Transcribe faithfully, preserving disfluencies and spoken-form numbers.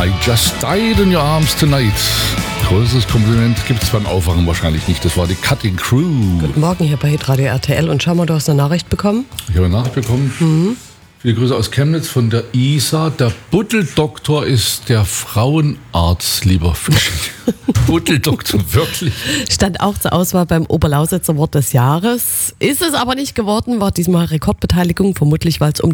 I just died in your arms tonight. Größeres Kompliment gibt es beim Aufwachen wahrscheinlich nicht. Das war die Cutting Crew. Guten Morgen hier bei Hitradio R T L. Und schau mal, du hast eine Nachricht bekommen. Ich habe eine Nachricht bekommen. Mhm. Viele Grüße aus Chemnitz von der Isa. Der Buddeldoktor ist der Frauenarzt, lieber Fisch. Buddeldoktor, wirklich. Stand auch zur Auswahl beim Oberlausitzer Wort des Jahres. Ist es aber nicht geworden, war diesmal Rekordbeteiligung, vermutlich weil es um